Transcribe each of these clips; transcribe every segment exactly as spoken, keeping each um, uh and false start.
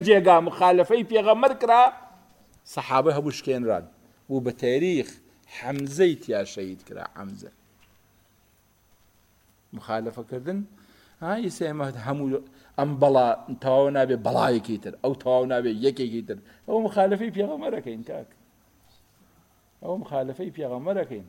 جێگا مخالفەی پێغەمبەر کرا سەحابە هەبوو شکێنران و بە تاریخ حەمزەی تیا شەهید کرا حەمزە مخالفەکردن ئیسا ئێمە هەموو ئەم بەڵا تەواو نابێ بەڵایەکی تر ئەو تەواو نابێ یەکێکی تر ئەو مخالفەی پێغەمبەرەکەین کاک ئەو مخالفەی پێغەمبەرەکەین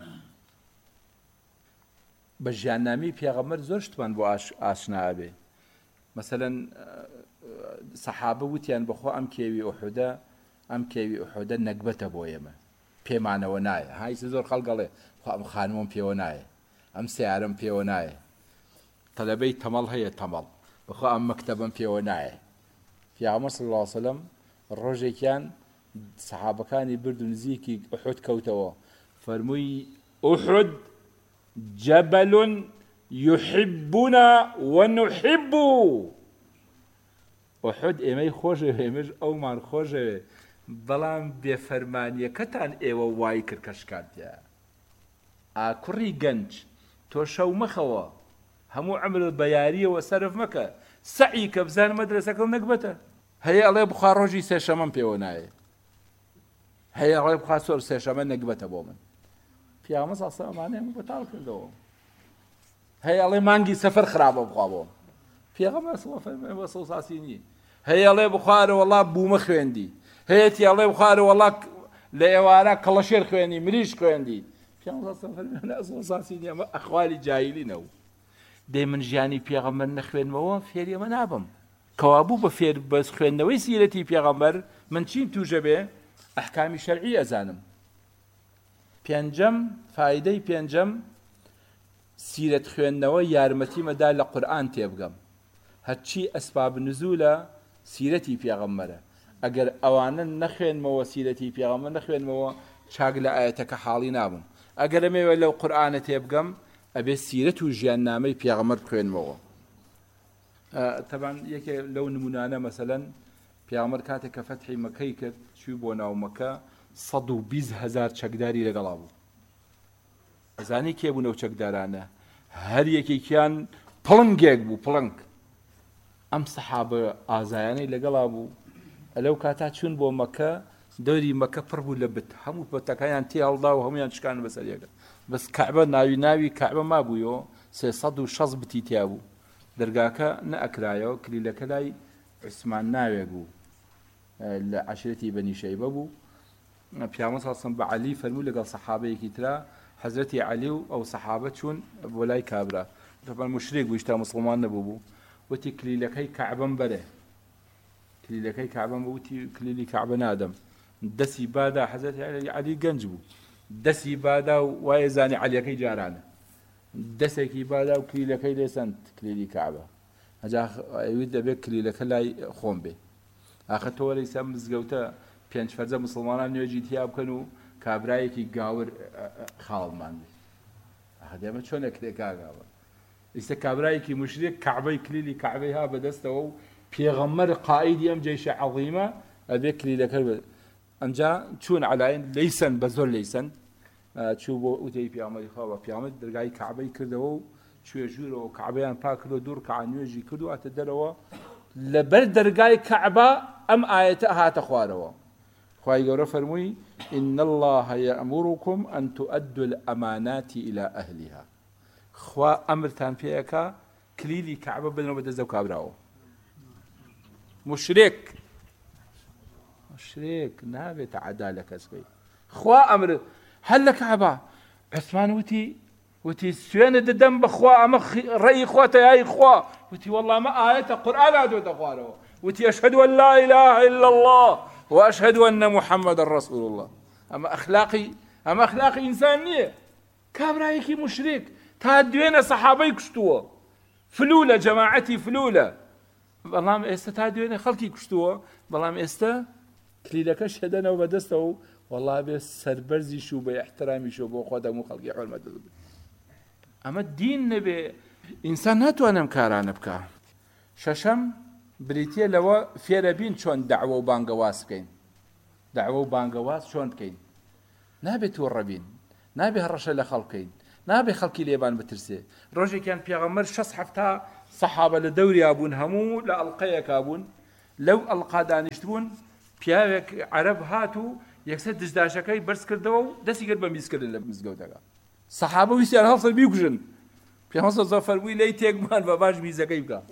بە ژیاننامەی پێغەمبەر زۆر شتمان بۆ ئاشنا ئەبێ مەسەلەن سەحابە وتیان بەخۆ ئەم کێوی ئوحودە ئەم کێوی ئوحودە نەکبەتە بۆ ئێمە پێمانەوە نایە هایسە زۆر خەڵک دەڵێ خۆ ئەم خانووەم پێوە نایە ئەم سیارەم پێوە نایە تەلەبەی تەمەڵ هەیە تەمەڵ بەخۆ ئەم مەکتەبەم پێوە نایە پیامبەر صلی الله علیه وسلم ڕۆژێکیان سەحابەکانی برد و نزیکی ئوحود کەوتەوە فەرمووی ئوحود جەبەل يحبنا ونحب ئوحود ئێمەی خۆشەوێ ئێمەش ئەومان خۆشەوێ بەڵام بێفەرمانیەکەتان ئێوە وای کرد کە شکاندیە ئا کوڕی گەنج تۆ شەو مەخەوە هەموو عمرت بە یاریەوە سەرف مەکە سەعی کە بزانە مەدرسەکەم نەکبەتە هەیە ئەڵێ بخوا ڕۆژی سێشەمەم پێوە نایە هەیە ئەڵێ بخوا سۆر سێشەمە نەکبەتە بۆ من پیامبەر صلی الله علیه و ئەمانە هەموو بەتاڵ کردەوە هەیە ئەڵێ مانگی سەفەر خراپە بخوا بۆم پێغەمبەر صلی الله علیه و سلم بە سەوساسی نییە هەیە ئەڵێ بخوارە وەڵا بوومە خوێندی هەیەتی ئەڵێ بخوارە وەڵا لە ئێوارە کەڵەشێر خوێنی مریش خوێندی پیامبەر صلی الله علیه و سلم سەوساسی نییە ئەمە ئەخوالی جاهیلینەوە دێ من ژیانی پێغەمبەر نەخوێنمەوە فێری ئەمە نابم کەوابوو بە فێر بەس خوێندنەوەی سیرەتی پێغەمبەر من چیم تووژە بێ ئەحکامی شەرعی ئەزانم پێنجەم فایدەی پێنجەم سیرەت خوێندنەوە یارمەتی مەدا لە قورئان تێبگەم هەرچی ئەسباب نزولە سیرەتی پێغەمبەرە ئەگەر ئەوانە نەخوێنمەوە سیرەتی پێغەمبەر نەخوێنمەوە چاک لە ئاەتەکە حاڵی نابم ئەگەر ئەمەوێ لەو قورئانە تێبگەم ئەبێ سیرەت و ژیاننامەی پێغەمبەر بخوێنمەوە تەبان یەکێ لەو نمونانە مەسەلەن پێغەمبەر کاتێک کە فەتحی مەکەی کرد چووی بۆ ناو مەکە سەد و بیست هەزار چەکداری لەگەڵا بوو ئەزانی کێ بوون ئەو چەکدارانە هەر یەکێکیان پڵنگێک بوو پڵنگ ئەم سەحابە ئازایانەی لەگەڵا بوو ئەلەو کاتا چوون بۆ مەکە دەوری مەکە پڕ بوو لە بت هەموو بەتەکەیان تێ هەڵدا و هەمویان شکان بەسەر یەکە بەس کەعبە ناوی ناوی کەعبە مابوویەوە سێ سەد و شەش بتی تیا بوو دەرگاکە نەئەکرایەوە کلیلەکە لای عوسمان ناوێک بوو لە عەشیرەتی بەنی شەیبە بوو پیامبەر صلی الله علیه و سلم بە عەلی فەرمووی لەگەڵ سەحابەیەکی ترا حەزرەتی عەلی و ئەو سەحابە چوون بۆ لای کابرا تەبەن موشریک بوو هێشتا موسڵمان نەبوو بوو وتی کلیلەکەی کەعبەم بەرێ کلیلەکەی کەعبەم وتی کلیلی کەعبە نادەم دەستی بادا حەزرەتی عەلی گەنج بوو دەستی بادا و وایە زانی عەلیەکەی جارانە دەسێکی بادا و کلیلەکەی لێسەند کلیلی کەعبە هەجا ئەوی دەبێت کلیلەکە لای خۆم بێ ئاخە تۆ وەرەی سەم مزگەوتە پێنج فەرزە مسڵمانان نوێژی تیا بکەن و کابرایەکی گاور خاڵمان بێ ئاخە دێمە چۆنە کرێ کاگاوە ئیستا کابرایەکی مشریک کەعبەی کلیلی کەعبەی ها بەدەستەوە و پێغەمبەر قائیدی ئەم جەیشە عەظیمە ئەبێ کلیلەکە ئەنجا چوون عەلاین لەیسەن بە زۆر لەیسەن چوو بۆ ئوتەی پێغەمبەری خوا بە پێغەمبەر دەرگای کەعبەی کردەوە و چووە ژوورەوە کەعبەیان پاک کردەوە دوو ڕەکەعات نوێژی کرد و هاتە دەرەوە لەبەر دەرگای کەعبە ئەم ئایەتە هاتە خوارەوە خوای گەورە فەرمووی إن الله يأمركم أن تؤدوا الأمانات إلى أهلها خوا ئەمرتان پێیەکە کلیلی کەعبە بدەنەوە بەدەست ئەو کابراوە مشرێک مشرێک نابێتە عەدا لە کەس بێ خوا ئەمر هەر لە کەعبە عوسمان وتی وتی سوێنە دەدەم بەخوا ئەمە ڕێی خواتە یای خوا وتی وەڵڵا ئەمە ئایەتە قورئان هاتووەتە خوارەوە وتی أشهد أن لا إله إلا الله وأشهد أن محمد رسول الله أما أخلاقي أما أخلاقي إنسانية كابرايكي مشرك تادوين صحابي كشتوا فلولة جماعتي فلولة بلام استا تادوين خلقي كشتوا بلام استا كليلك شهدنا وبدسته والله بس سربرزي شو باحترامي شو بو خدمو خلقي حرمة أما الدين نبي إنسان ناتو أنا مكاران بكا ششم بریتە لەوە فێرە بین چۆن دەعوە و بانگەواز بکەین دەعوە و بانگەواز چۆن بکەین نابێت تووڕە بین نابێت هەڕەشە لە خەڵک بکەین نابێت خەڵکی لێبان بترسێ ڕۆژێکیان پێغەمبەر شەش هەفتا سەحابە لە دەوریا بوون هەموو لە ئەڵقەیەکا بوون لەو ئەڵقا دانیشتبوون پیاوێک عەرەب هات و یەکسەر دژداشەکەی بەرز کردەوە و دەستی کرد بە میزکردن لە مزگەوتەکە سەحابە ویستیان هەڵسە بیکوژن پێغەمبەر سەڵ فەرمووی لێی تێکمان بە باش میزەکەی بکە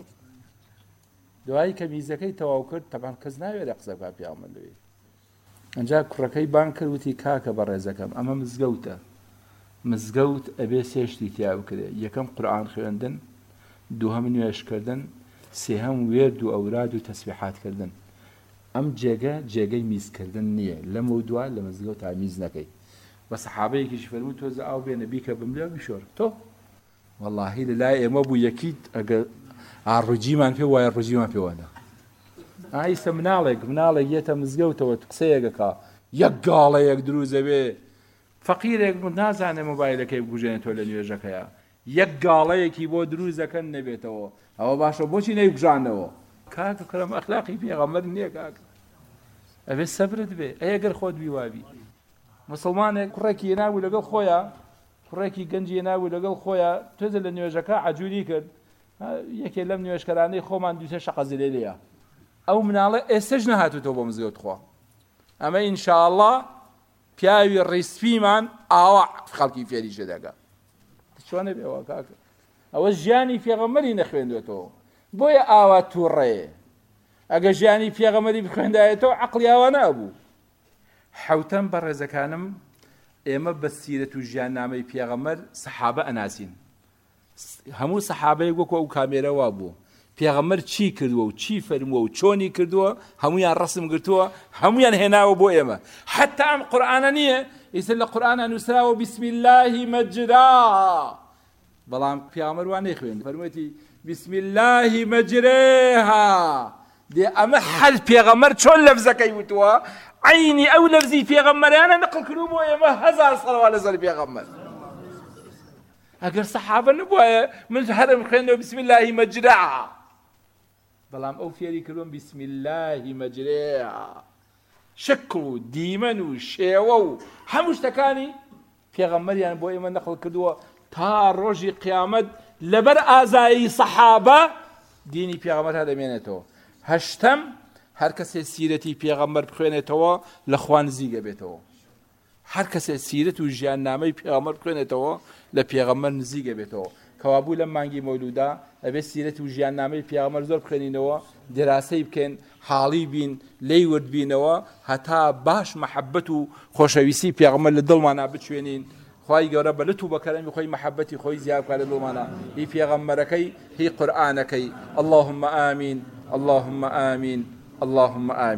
دوایی کە میزەکەی تەواو کرد تەبان کەس ناوێت قسە بکات پێغەمبەر لەوێ ئەنجا کوڕەکەی بان کرد وتی کاکە بەڕێزەکەم ئەمە مزگەوتە مزگەوت ئەبێ سێ شتی تیا بکرێ یەکەم قورئان خوێندن دووهەم نوێژکردن سێهەم وێرد و ئەوراد و تەسبیحاتکردن ئەم جێگە جێگەی میزکردن نییە لەمە و دوای لە مزگەوت تا میز نەکەی بە سەحابەیەکیش فەرمووی تۆزە ئاو بێنە بیکە بملێ بیشۆر تۆ وەڵاهی لەلای ئێمە بوو یەکیت ئەگەر ئاڕوجیمان پێ وایە ڕوجیمان پێ وانە ئایسە مناڵێک مناڵێک یێتە مزگەوتەوە قسەیەکەکە یەک گاڵەیەک دروزە بێ فەقیرێک نازانێ مۆبایلەکەی بگوژێنێتەوە لە نوێژەکەیە یەک گاڵەیەکی بۆ دروزەکەن نەبێتەوە ئەوە باشە بۆچی نەیبژانەوە کاکە کەرەم ئەخلاقی پێغەمبەر نییە کاکە ئەبێ سەبرت بێ ئەگەر خۆت بیوابی مسلمانێک کوڕێکی هێناوی لەگەڵ خۆیان کوڕێکی گەنجی هێناوی لەگەڵ خۆیان تۆزە لە نوێژەکە عەجوولی کرد یەکێ لەم نوێژکەرانەی خۆمان دووسێ شەقەزلێ لێیە ئەو مناڵە ئێستش نەهاتوتەوە بۆ مزگەوت خوا ئەمە ئینشاءڵڵا پیاوی ڕیسپیمان ئاوا خەڵکی فێریشە دەکات چۆنە بێەوە کاکە ئەوە ژیانی پێغەمبەری نەخوێندوێتەوە بۆیە ئاوا تووڕێ ئەگە ژیانی پێغەمبەری بخوێندایەتەوە عەقڵی ئاوا نابوو حەوتەم بەڕێزەکانم ئێمە بە سیرەت و ژیاننامەی پێغەمبەر سەحابە ئەناسین هەموو سەحابەیەک وەکو ئەو کامێرە وا بوو پێغەمبەر چی کردووە و چی فەرمووە و چۆنی کردووە هەمویان ڕەسم گرتووە هەمویان هێناوە بۆ ئێمە حتا ئەم قورئانە نییە ئیتر لە قورئانە نووسراوە بسم الله مەجراها بەڵام پێغەمبەر وا نەیخوێند فەرموویەتی بسم الله مەجرێها دێ ئەمە هەر پێغەمبەر چۆن لەفزەکەی وتووە عینی ئەو لەفزی پێغەمبەریانە نەقڵ کردووە بۆ ئێمە هەزار سەڵاوات لەسەر پێغەمبەر ئەگەر سەحابە نبووایە من هەرم خوێندەوە بسم الله مەجرەها بەڵام ئەو فێری کردوم بسم الله مەجرێها شکل و دیمەن و شێوە و هەموو شتەکانی پێغەمبەریان بۆ ئێمە نەقڵ کردووە تا ڕۆژی قیامەت لەبەر ئازایی سەحابە دینی پێغەمبەر تا دەمێنێتەوە هەشتەم هەر کەسێ سیرەتی پێغەمبەر بخوێنێتەوە لە خوا نزیکە بێتەوە هەر کەسێ سیرەت و ژیاننامەی پێغەمبەر بخوێنێتەوە لە پێغەمبەر نزیکە بێتەوە کەوابوو لەم مانگی مەولودا ئەبێ سیرەت و ژیاننامەی پێغەمبەر زۆر بخوێنینەوە دراسی بکەین حاڵی بین لێی وردبینەوە هەتا باش مەحەبەت و خۆشەویستی پێغەمبەر لە دڵمانە بچوێنین خوای گەورە بە لەتوو بەکەرەمی خۆی مەحەبەتی خۆی زیاد بکات لە دڵمانە هی پێغەمبەرەکەی هی قورئانەکەی اللهم آمین اللهم آمین اللهم آمین